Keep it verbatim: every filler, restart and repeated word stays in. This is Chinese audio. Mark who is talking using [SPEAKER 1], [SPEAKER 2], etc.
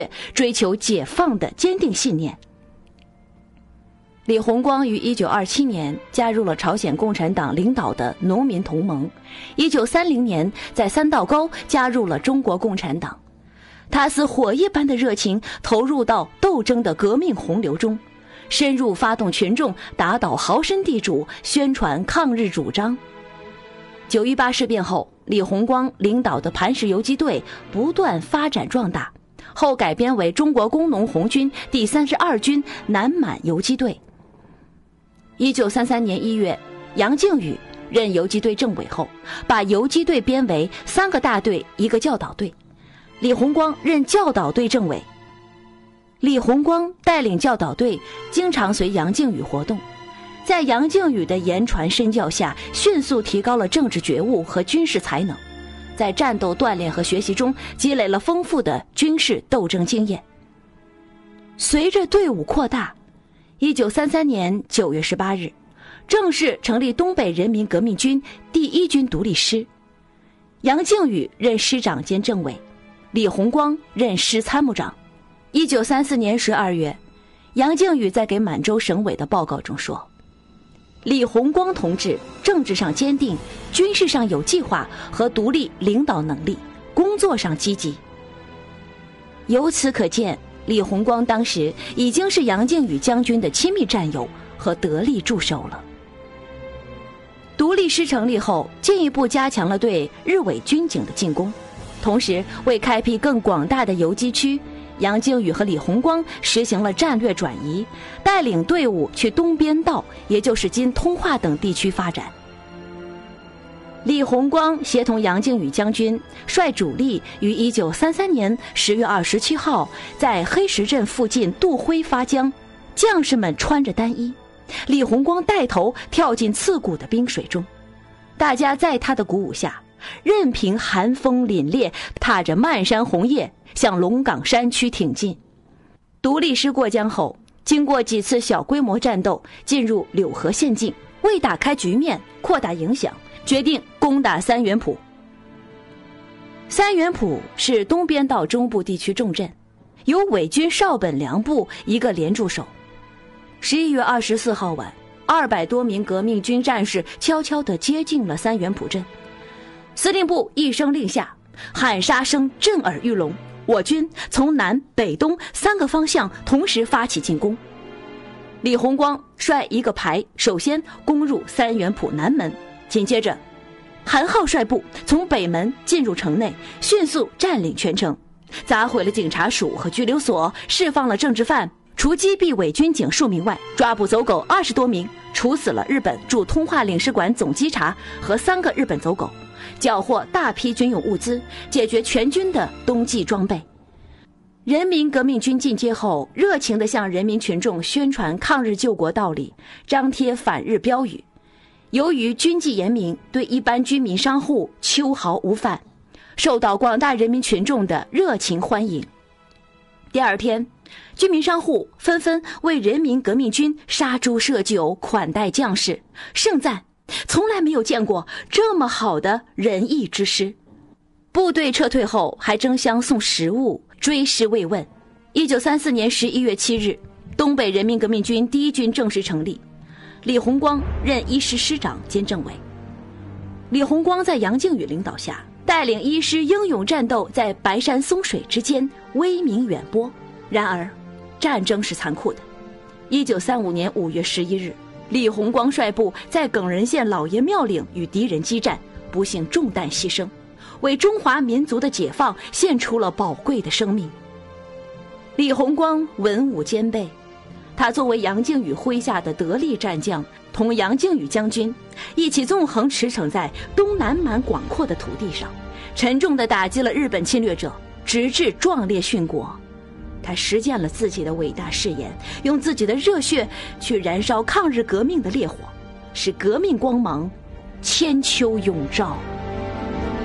[SPEAKER 1] 追求解放的坚定信念。李鸿光于一九二七年加入了朝鲜共产党领导的农民同盟，一九三零年在三道沟加入了中国共产党。他似火一般的热情投入到斗争的革命洪流中，深入发动群众打倒豪绅地主，宣传抗日主张。九一八事变后，李鸿光领导的磐石游击队不断发展壮大，后改编为中国工农红军第三十二军南满游击队。一九三三年一月，杨靖宇任游击队政委后，把游击队编为三个大队一个教导队，李鸿光任教导队政委。李鸿光带领教导队经常随杨靖宇活动，在杨靖宇的言传身教下，迅速提高了政治觉悟和军事才能，在战斗锻炼和学习中积累了丰富的军事斗争经验。随着队伍扩大，一九三三年九月十八日，正式成立东北人民革命军第一军独立师，杨靖宇任师长兼政委，李鸿光任师参谋长。一九三四年十二月，杨靖宇在给满洲省委的报告中说，李鸿光同志政治上坚定，军事上有计划和独立领导能力，工作上积极。由此可见，李鸿光当时已经是杨靖宇将军的亲密战友和得力助手了。独立师成立后，进一步加强了对日伪军警的进攻，同时为开辟更广大的游击区，杨靖宇和李鸿光实行了战略转移，带领队伍去东边道，也就是今通化等地区发展。李鸿光协同杨靖宇将军率主力于一九三三年十月二十七号在黑石镇附近渡辉发江，将士们穿着单衣，李鸿光带头跳进刺骨的冰水中，大家在他的鼓舞下，任凭寒风凛冽，踏着漫山红叶向龙岗山区挺进。独立师过江后，经过几次小规模战斗，进入柳河县境，为打开局面，扩大影响，决定攻打三元浦。三元浦是东边道中部地区重镇，由伪军少本良部一个连驻守。十一月二十四号晚，二百多名革命军战士悄悄地接近了三元浦镇。司令部一声令下，喊杀声震耳欲聋，我军从南北东三个方向同时发起进攻。李鸿光率一个排首先攻入三元浦南门，紧接着韩浩率部从北门进入城内，迅速占领全城，砸毁了警察署和拘留所，释放了政治犯，除击毙伪军警数名外，抓捕走狗二十多名，处死了日本驻通化领事馆总稽查和三个日本走狗，缴获大批军用物资，解决全军的冬季装备。人民革命军进阶后，热情地向人民群众宣传抗日救国道理，张贴反日标语。由于军纪严明，对一般居民商户秋毫无犯，受到广大人民群众的热情欢迎。第二天，居民商户纷纷为人民革命军杀猪设酒，款待将士，盛赞从来没有见过这么好的仁义之师。部队撤退后，还争相送食物，追思慰问。一九三四年十一月七日，东北人民革命军第一军正式成立，李鸿光任一师师长兼政委。李鸿光在杨靖宇领导下，带领一师英勇战斗在白山松水之间，威名远播。然而战争是残酷的。一九三五年五月十一日，李鸿光率部在耿仁县老爷庙岭与敌人激战，不幸中弹牺牲，为中华民族的解放献出了宝贵的生命。李鸿光文武兼备，他作为杨靖宇麾下的得力战将，同杨靖宇将军一起纵横驰骋在东南蛮广阔的土地上，沉重地打击了日本侵略者，直至壮烈殉国。他实践了自己的伟大誓言，用自己的热血去燃烧抗日革命的烈火，使革命光芒千秋永照。